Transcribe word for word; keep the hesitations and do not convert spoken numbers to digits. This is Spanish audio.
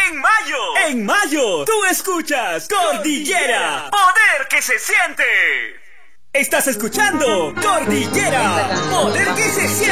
En mayo, en mayo, tú escuchas Cordillera, poder que se siente. Estás escuchando Cordillera, poder que se siente.